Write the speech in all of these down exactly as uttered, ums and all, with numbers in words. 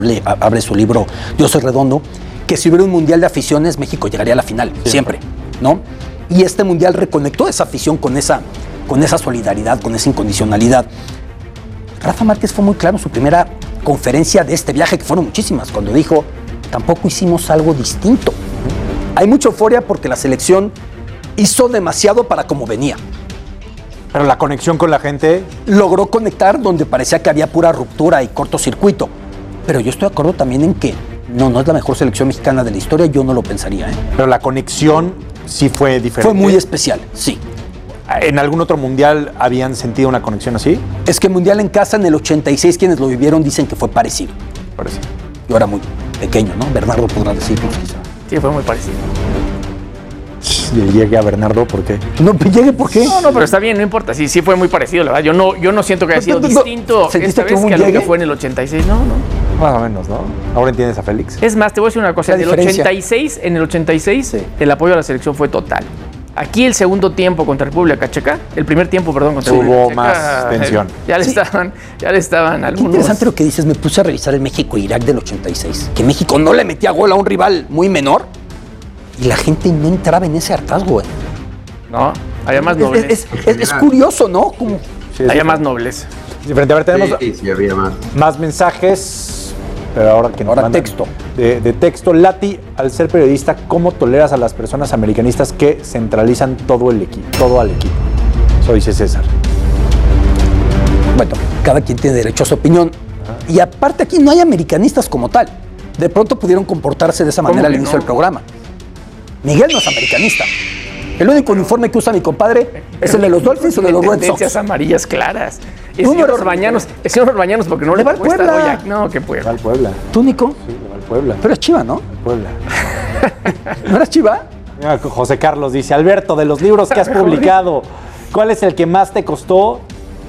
le abre su libro Yo soy redondo, que si hubiera un mundial de aficiones, México llegaría a la final, siempre, siempre ¿no? Y este mundial reconectó esa afición con esa, con esa solidaridad, con esa incondicionalidad. Rafa Márquez fue muy claro en su primera conferencia de este viaje, que fueron muchísimas, cuando dijo, tampoco hicimos algo distinto. Hay mucha euforia porque la selección hizo demasiado para como venía. Pero la conexión con la gente... Logró conectar donde parecía que había pura ruptura y cortocircuito. Pero yo estoy de acuerdo también en que no, no es la mejor selección mexicana de la historia, yo no lo pensaría. ¿eh? Pero la conexión sí fue diferente. Fue muy especial, sí. ¿En algún otro mundial habían sentido una conexión así? Es que el mundial en casa en el ochenta y seis, quienes lo vivieron dicen que fue parecido. Parecido. Yo era muy pequeño, ¿no? Bernardo podrá decirlo quizá. Sí, fue muy parecido. Y llegue a Bernardo, ¿por qué? No, llegue, ¿por qué? No, no, pero está bien, no importa. Sí, sí fue muy parecido, la verdad. Yo no, yo no siento que haya sido no, no, distinto esta vez que a lo que fue en el ochenta y seis. No, no. Más o menos, ¿no? Ahora entiendes a Félix. Es más, te voy a decir una cosa. En el ochenta y seis, en el ochenta y seis, sí. el apoyo a la selección fue total. Aquí el segundo tiempo contra República Checa, el primer tiempo, perdón, contra Hubo República más Checa, tensión. Ya le Sí. estaban, ya le estaban Qué algunos. interesante lo que dices. Me puse a revisar el México-Irak del ochenta y seis. Que México no le metía gol a un rival muy menor y la gente no entraba en ese hartazgo. ¿eh? No, había más nobleza. Es, es, es, es curioso, ¿no? Como... Sí, había sí, más nobleza. Diferente. A ver, tenemos Sí, sí, había más. más mensajes, pero ahora que nos Ahora mandan texto. De, de texto. Lati, al ser periodista, ¿cómo toleras a las personas americanistas que centralizan todo el equipo, todo al equipo? Eso dice César. Bueno, cada quien tiene derecho a su opinión. Y aparte aquí no hay americanistas como tal. De pronto pudieron comportarse de esa manera al inicio no? del programa. Miguel no es americanista. El único uniforme que usa mi compadre es el de los Dolphins o de los Red Tendencias Sox. amarillas claras. El Tú señor no eres- Orbañanos, el señor Orbañanos porque no Le le, va al cuesta Puebla. Goya. No, qué Va Puebla. al Puebla. ¿Tú, Nico? Sí, le va al Puebla. Pero es Chiva, ¿no? Al Puebla. ¿No eras Chiva? Mira, José Carlos dice, Alberto, de los libros que has publicado, ¿cuál es el que más te costó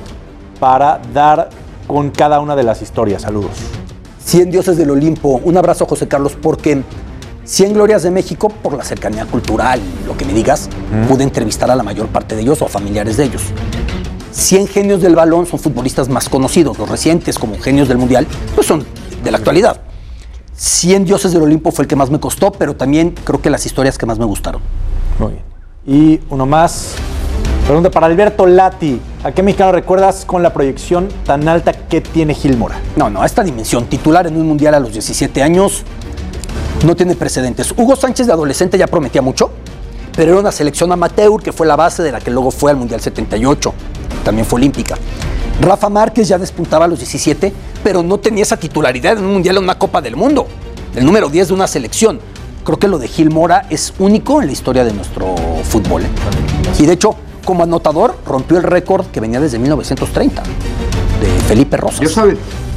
para dar con cada una de las historias? Saludos. Cien dioses del Olimpo. Un abrazo, José Carlos, porque Cien glorias de México, por la cercanía cultural, lo que me digas, mm. pude entrevistar a la mayor parte de ellos o a familiares de ellos. Cien genios del balón son futbolistas más conocidos, los recientes como genios del mundial, pues son de la actualidad. Cien dioses del Olimpo fue el que más me costó, pero también creo que las historias que más me gustaron. Muy bien. Y uno más. Pregunta para Alberto Lati. ¿A qué mexicano recuerdas con la proyección tan alta que tiene Gil Mora? No, no, a esta dimensión, titular en un mundial a los diecisiete años, no tiene precedentes. Hugo Sánchez de adolescente ya prometía mucho, pero era una selección amateur que fue la base de la que luego fue al Mundial setenta y ocho. También fue olímpica. Rafa Márquez ya despuntaba a los diecisiete, pero no tenía esa titularidad en un Mundial o en una Copa del Mundo. El número diez de una selección. Creo que lo de Gil Mora es único en la historia de nuestro fútbol. ¿eh? Y de hecho, como anotador, rompió el récord que venía desde mil novecientos treinta, de Felipe Rosas. ¿Ya sabes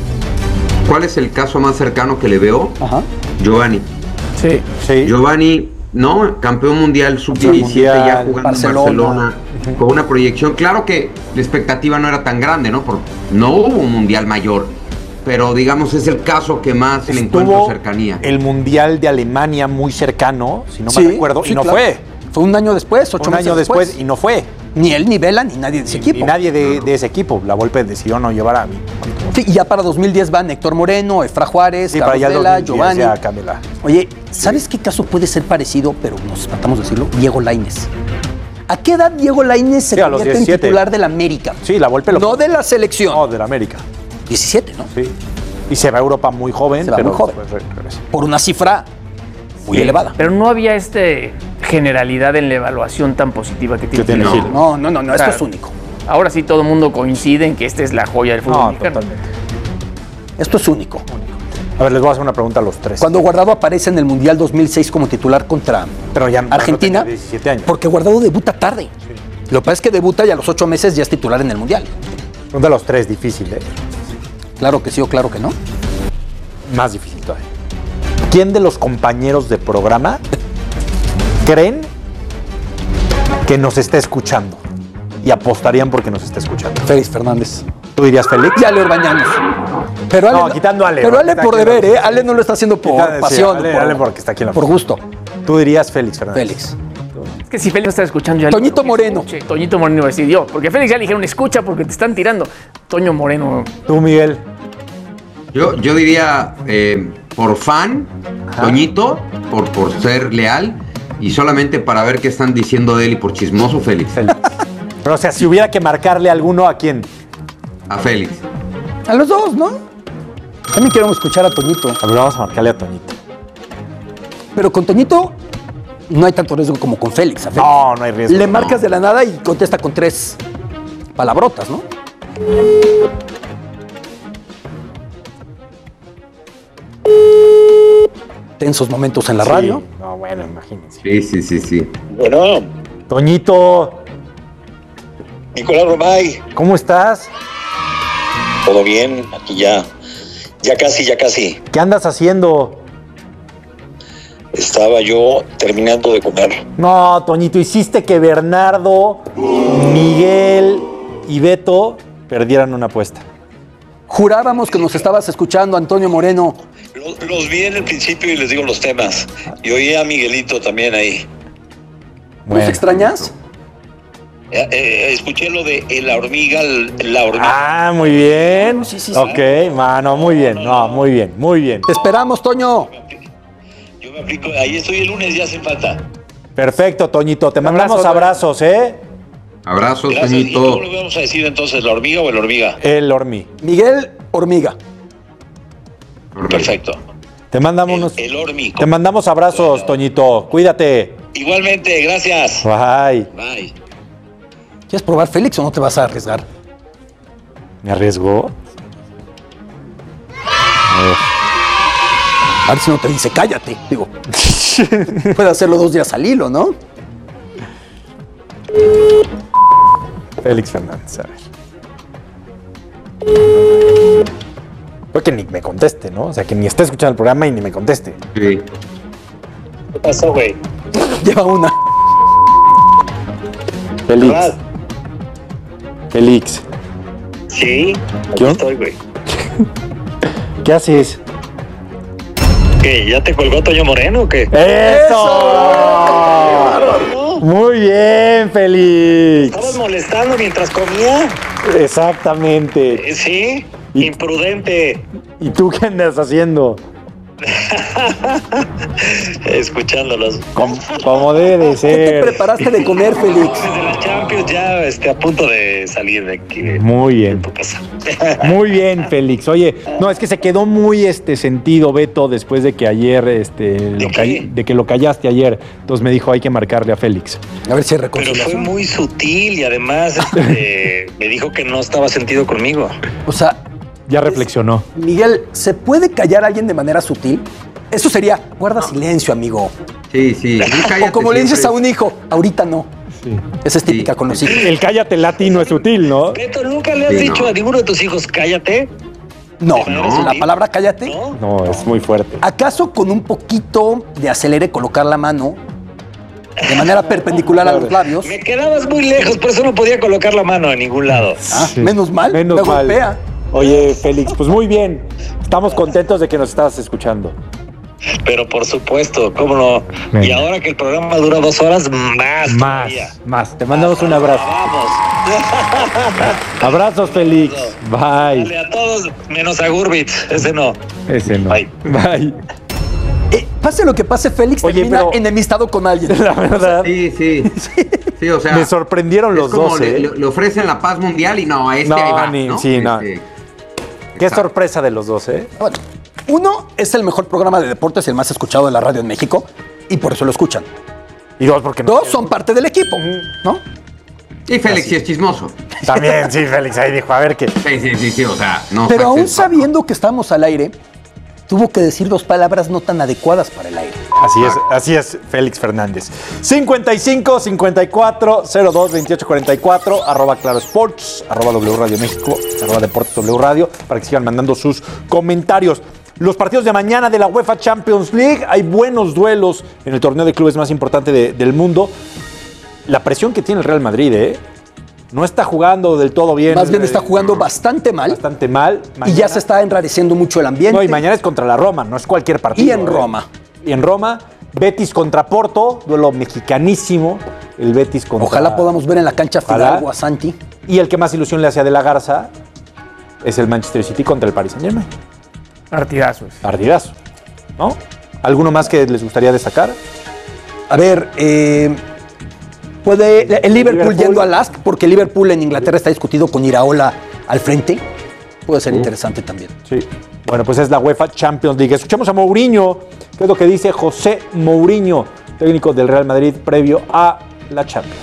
cuál es el caso más cercano que le veo? Ajá. Giovanni. Sí. Sí. Giovanni, no, campeón mundial sub diecisiete, ya jugando Barcelona. en Barcelona, uh-huh. con una proyección. Claro que la expectativa no era tan grande, ¿no? Por, no hubo un mundial mayor, pero digamos es el caso que más le encuentro cercanía. El mundial de Alemania muy cercano, si no Sí, me recuerdo, sí, y no claro. fue. Fue un año después, ocho Un meses año después, después. y no fue. Ni él, ni Vela, ni nadie de ese Y, equipo. y nadie de, de ese equipo. La Volpe decidió no llevar a mí. Sí, y ya para dos mil diez van Héctor Moreno, Efra Juárez, Sí, para Carlos allá el Vela, dos mil diez Giovanni. ya cambia la- Oye, ¿sabes qué caso puede ser parecido, pero nos tratamos de decirlo? Diego Lainez. ¿A qué edad Diego Lainez se Sí, a los convierte en diecisiete. titular del América? Sí, la Volpe lo No de la selección. No, de la América. diecisiete, ¿no? Sí. Y se va a Europa muy joven, Se va pero muy joven. después re- regresa. Por una cifra muy Sí, elevada. Pero no había este generalidad en la evaluación tan positiva que tiene. Que tiene Gil. Gil. No, no, no, no, O sea, esto es único. Ahora sí todo el mundo coincide en que esta es la joya del fútbol No, mexicano. totalmente. Esto es único. A ver, les voy a hacer una pregunta a los tres. Cuando Guardado aparece en el Mundial dos mil seis como titular contra Pero ya Argentina, no tenía diecisiete años. porque Guardado debuta tarde. Lo que pasa es que debuta y a los ocho meses ya es titular en el Mundial. Pregunta a los tres, difícil, ¿eh? Claro que sí o claro que no. Más difícil todavía. ¿Quién de los compañeros de programa creen que nos está escuchando? Y apostarían porque nos está escuchando. Félix Fernández. ¿Tú dirías Félix? Y Ale Orbañanos. Pero Ale, No, quitando a Ale, Pero Ale está por aquí, deber, ¿no? ¿eh? Ale no lo está haciendo por Quita- sí, pasión. Ale- por, Ale porque está aquí en la por gusto. ¿Tú dirías Félix Fernández? Félix. Es que si Félix no está escuchando ya. Toñito que Moreno. escuche. Toñito Moreno iba a decir yo. Porque a Félix ya le dijeron escucha porque te están tirando. Toño Moreno. ¿Tú, Miguel? Yo, yo diría eh, por fan, Ajá. Toñito, por, por ser leal, y solamente para ver qué están diciendo de él y por chismoso, Félix. Félix. Pero, o sea, si hubiera que marcarle alguno, ¿a quién? A Félix. A los dos, ¿no? También queremos escuchar a Toñito. A ver, vamos a marcarle a Toñito. Pero con Toñito no hay tanto riesgo como con Félix. A Félix. No, no hay riesgo. Le no. marcas de la nada y contesta con tres palabrotas, ¿no? Tensos momentos en la Sí. radio. No, bueno, imagínense. Sí, sí, sí, sí. Bueno, Toñito, Nicolás Romay, ¿cómo estás? todo bien, aquí ya, ya casi, ya casi. ¿Qué andas haciendo? Estaba yo terminando de comer. No, Toñito, hiciste que Bernardo, Miguel y Beto perdieran una apuesta. Jurábamos que nos estabas escuchando, Antonio Moreno. Los, los vi en el principio y les digo los temas. Y oí a Miguelito también ahí. ¿Nos extrañas? Eh, eh, escuché lo de eh, la hormiga, la hormiga. Ah, muy bien. Sí, sí, sí. Ok, mano, muy bien. No, muy bien, muy bien. Te esperamos, Toño. Yo me aplico, ahí estoy el lunes, ya hace falta. Perfecto, Toñito. Te mandamos Abrazo, abrazos, ¿eh? Abrazos, Gracias. ¿Y Toñito. cómo le vamos a decir entonces, la hormiga o el hormiga? El Ormi. Miguel Hormiga. Perfecto. Te mandamos El, unos. el hormi. Te mandamos abrazos, Toñito. Cuídate. Igualmente, gracias. Bye. Bye. ¿Quieres probar Félix o no te vas a arriesgar? ¿Me arriesgó? A ver si no te dice cállate. Digo, puede hacerlo dos días al hilo, ¿no? Félix Fernández, a ver. Fue que ni me conteste, ¿no? O sea, que ni esté escuchando el programa y ni me conteste. Sí. ¿Qué pasó, güey? Lleva una. Félix. Félix. Sí, aquí ¿Qué onda? estoy, güey. ¿Qué haces? ¿Qué? ¿Ya te colgó Toño Moreno o qué? ¡Eso! Muy bien, Félix. ¿Estabas molestando mientras comía? Exactamente. Eh, Sí, Y- imprudente. ¿Y tú qué andas haciendo? Escuchándolos. Como, como debe de ¿Qué te ser. preparaste de comer, Félix? Desde la Champions ya este, a punto de salir de aquí de Muy bien. tu casa. Muy bien, Félix. Oye, no, es que se quedó muy este sentido Beto después de que ayer, este, lo qué? call- de que lo callaste ayer. Entonces me dijo, hay que marcarle a Félix. A ver si hay Pero fue reconciliación. muy sutil y además este, me dijo que no estaba sentido conmigo. O sea, Ya reflexionó. Miguel, ¿se puede callar a alguien de manera sutil? Eso sería, guarda silencio, amigo. Sí, sí. Tú cállate O como le dices a siempre. un hijo, ahorita no. Esa es típica Sí. con los hijos. El cállate latino es sutil, ¿no? Beto, ¿nunca le has Sí, dicho no. a ninguno de tus hijos cállate? No, ¿De manera la sutil? palabra cállate. ¿No? No, es muy fuerte. ¿Acaso con un poquito de acelere colocar la mano de manera perpendicular a los labios? Me quedabas muy lejos, por eso no podía colocar la mano en ningún lado. Ah, Sí. menos mal, Menos me mal. golpea. Oye, Félix, pues muy bien. Estamos contentos de que nos estabas escuchando. Pero por supuesto, cómo no. Venga. Y ahora que el programa dura dos horas, más. Más, todavía. más. Te mandamos un abrazo. Vamos. Abrazos, Félix. Bye. Dale a todos, menos a Gurbitz. Ese no. Ese no. Bye. Bye. Eh, pase lo que pase, Félix Oye, termina pero- enemistado con alguien. La verdad, Sí, sí. Sí, o sea. me sorprendieron es los como dos, le, ¿eh? le- le ofrecen la paz mundial y no, a este No, ahí va, ni- ¿no? sí, no. Este, Qué exacto. sorpresa de los dos, ¿eh? Bueno, uno es el mejor programa de deportes y el más escuchado de la radio en México, y por eso lo escuchan. Y dos, porque no. Dos son parte del equipo, ¿no? Y Félix sí es chismoso. También, sí, Félix ahí dijo, a ver qué. Sí, sí, sí, sí, o sea, no. Pero saques aún el- sabiendo que estamos al aire, tuvo que decir dos palabras no tan adecuadas para el aire. Así es, así es, Félix Fernández. cincuenta y cinco, cincuenta y cuatro, cero dos, veintiocho cuarenta y cuatro, arroba Claro Sports, arroba W Radio México, arroba Deportes W Radio, para que sigan mandando sus comentarios. Los partidos de mañana de la UEFA Champions League, hay buenos duelos en el torneo de clubes más importante de- del mundo. La presión que tiene el Real Madrid, ¿eh? No está jugando del todo bien. Más bien eh, está jugando bastante mal bastante mal. y ya Mañana- se está enrareciendo mucho el ambiente. No, y mañana es contra la Roma, no es cualquier partido. Y en ¿eh? Roma. Y en Roma, Betis contra Porto, duelo mexicanísimo. El Betis contra... Ojalá podamos ver en la cancha Ojalá. Fidalgo a Santi. Y el que más ilusión le hace a De la Garza es el Manchester City contra el Paris Saint-Germain. Partidazo. Partidazo, ¿no? ¿Alguno más que les gustaría destacar? A ver, eh, puede el Liverpool, Liverpool yendo al Lask, porque Liverpool en Inglaterra está discutido con Iraola al frente. Puede ser uh. interesante también. Sí. Bueno, pues es la UEFA Champions League. Escuchemos a Mourinho, qué es lo que dice José Mourinho, técnico del Real Madrid previo a la Champions.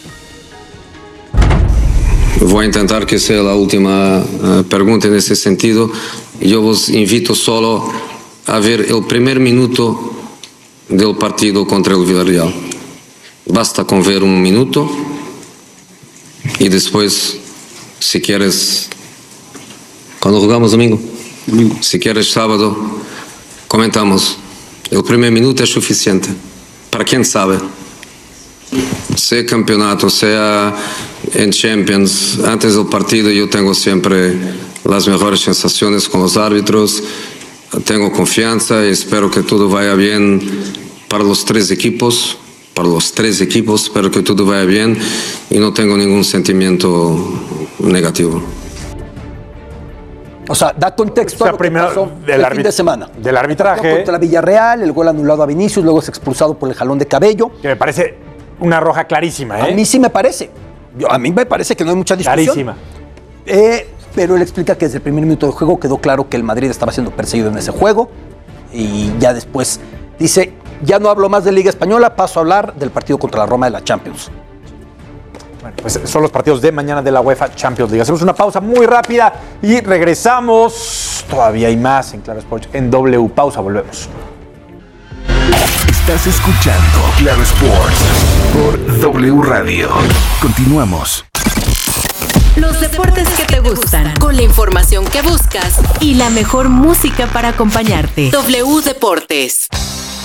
Voy a intentar que sea la última uh, pregunta en ese sentido. Yo os invito solo a ver el primer minuto del partido contra el Villarreal. Basta con ver un minuto y después, si quieres, cuando jugamos domingo, si quieres sábado, comentamos. El primer minuto es suficiente. Para quien sabe, sea campeonato, sea en Champions, antes del partido yo tengo siempre las mejores sensaciones con los árbitros, tengo confianza y espero que todo vaya bien para los tres equipos, para los tres equipos, espero que todo vaya bien y no tengo ningún sentimiento negativo. O sea, da contexto O sea, a lo primero, que pasó del el arbit- fin de semana. del arbitraje. Contra Villarreal, el gol anulado a Vinicius, luego es expulsado por el jalón de cabello. Que me parece una roja clarísima, ¿eh? A mí sí me parece. Yo, a mí me parece que no hay mucha discusión. Clarísima. Eh, pero él explica que desde el primer minuto de juego quedó claro que el Madrid estaba siendo perseguido en ese juego. Y ya después dice, ya no hablo más de Liga Española, paso a hablar del partido contra la Roma de la Champions. Bueno, pues son los partidos de mañana de la UEFA Champions League. Hacemos una pausa muy rápida y regresamos. Todavía hay más en Claro Sports en W. Pausa, volvemos. Estás escuchando Claro Sports por W Radio. Continuamos. Los deportes que te gustan, con la información que buscas y la mejor música para acompañarte. W Deportes.